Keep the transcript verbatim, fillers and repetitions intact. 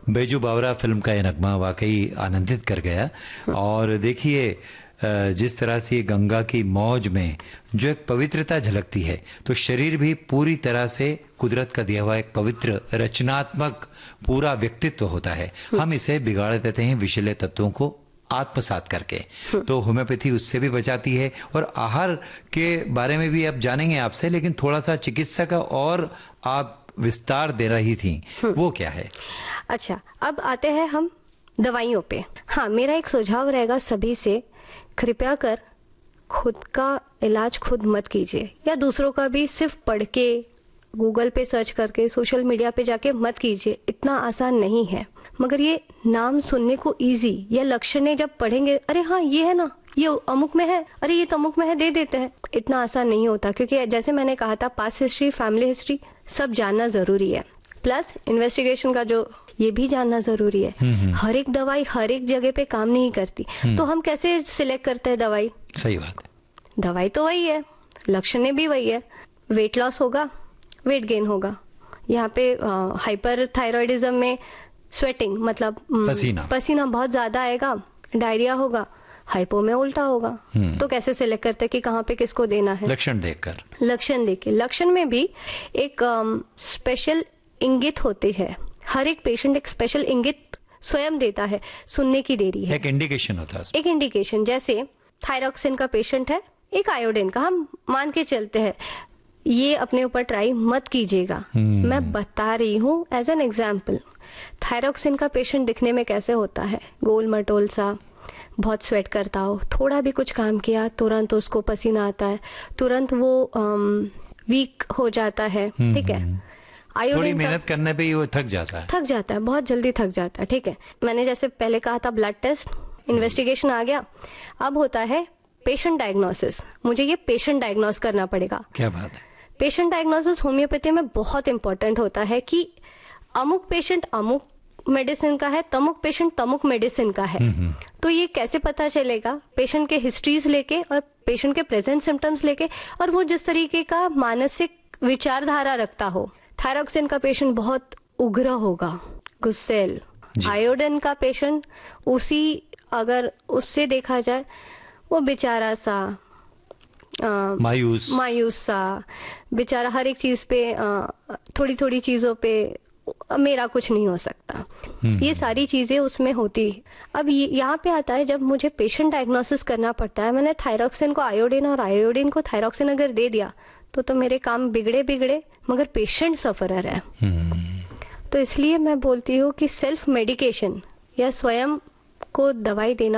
बैजू बावरा film का ये नगमा वाकई आनंदित कर गया। और देखिए जिस तरह से गंगा की मौज में जो एक पवित्रता झलकती है, तो शरीर भी पूरी तरह से कुदरत का दिया हुआ एक पवित्र रचनात्मक पूरा व्यक्तित्व होता है। हम इसे बिगाड़ देते हैं विषैले तत्वों को आत्मसात करके, तो होम्योपैथी उससे भी बचाती है। और आहार के बारे में भी अब जानेंगे आपसे, लेकिन थोड़ा सा चिकित्सा का और आप विस्तार दे रही थी, वो क्या है? अच्छा, अब आते हैं हम दवाइयों पे। हाँ, मेरा एक सुझाव रहेगा सभी से, कृपया कर खुद का इलाज खुद मत कीजिए, या दूसरों का भी सिर्फ पढ़ के गूगल पे सर्च करके सोशल मीडिया पे जाके मत कीजिए। इतना आसान नहीं है। मगर ये नाम सुनने को इजी, या लक्षण जब पढ़ेंगे, अरे हाँ ये है ना, ये अमुक में है, अरे ये तो अमुक में है, दे देते हैं। इतना आसान नहीं होता, क्योंकि जैसे मैंने कहा था, पास्ट हिस्ट्री, फैमिली हिस्ट्री सब जानना जरूरी है। प्लस इन्वेस्टिगेशन का जो ये भी जानना जरूरी है। हर एक दवाई हर एक जगह पे काम नहीं करती, तो हम कैसे सिलेक्ट करते हैं दवाई? सही बात है। दवाई तो वही है, लक्षण भी वही है। वेट लॉस होगा, वेट गेन होगा। यहाँ पे हाइपर थायराइडिज्म में स्वेटिंग मतलब पसीना पसीना बहुत ज्यादा आएगा, डायरिया होगा। हाइपो में उल्टा होगा। तो कैसे सिलेक्ट करते हैं कि कहाँ पे किसको देना है? लक्षण देखकर। लक्षण देख के। लक्षण में भी एक स्पेशल इंगित होती है। हर एक पेशेंट एक स्पेशल इंगित स्वयं देता है, सुनने की देरी है। एक इंडिकेशन होता है। एक इंडिकेशन, जैसे थायरॉक्सिन का पेशेंट है, एक आयोडीन का, हम मान के चलते हैं। ये अपने ऊपर ट्राई मत कीजिएगा, मैं बता रही हूँ एज एन एग्जाम्पल। थायरॉक्सिन का पेशेंट दिखने में कैसे होता है? गोल मटोल सा, बहुत स्वेट करता हो, थोड़ा भी कुछ काम किया तुरंत उसको पसीना आता है, तुरंत वो वीक हो जाता है। ठीक है, थोड़ी मेहनत करने पे ही वो थक जाता है थक जाता है बहुत जल्दी थक जाता है। ठीक है, मैंने जैसे पहले कहा था, ब्लड टेस्ट, इन्वेस्टिगेशन आ गया। अब होता है पेशेंट डायग्नोसिस। मुझे ये पेशेंट डायग्नोस करना पड़ेगा। क्या बात है? पेशेंट डायग्नोसिस होम्योपैथी में बहुत इंपॉर्टेंट होता है कि अमुक पेशेंट अमुक मेडिसिन का है, तमुक पेशेंट तमुक मेडिसिन का है। तो ये कैसे पता चलेगा? पेशेंट के हिस्ट्रीज लेके और पेशेंट के प्रेजेंट सिम्टम्स लेके, और वो जिस तरीके का मानसिक विचारधारा रखता हो। थायरॉक्सिन का पेशेंट बहुत उग्र होगा, गुस्सेल। आयोडीन का पेशेंट उसी, अगर उससे देखा जाए, वो बेचारा सा मायूस मायूस सा बेचारा, हर एक चीज पे थोड़ी थोड़ी चीजों पे मेरा कुछ नहीं हो सकता। ये सारी चीजें उसमें होती। अब यहाँ पे आता है, जब मुझे पेशेंट डायग्नोसिस करना पड़ता है, मैंने थायरॉक्सिन को आयोडीन और आयोडीन को थायरॉक्सिन अगर दे दिया, तो तो मेरे काम बिगड़े बिगड़े, मगर पेशेंट सफरर है। तो इसलिए मैं बोलती हूँ कि सेल्फ मेडिकेशन या स्वयं को दवाई देना